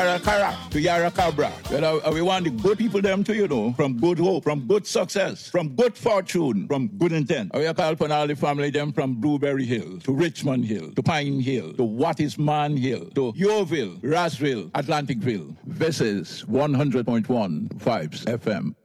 Yara Kara to Yara Cabra. We want the good people them to, from good hope, from good success, from good fortune, from good intent. We call upon all the family them from Blueberry Hill to Richmond Hill to Pine Hill to Wattisman Hill to Yeovil, Rossville, Atlanticville. This is 100.1 Vibes FM.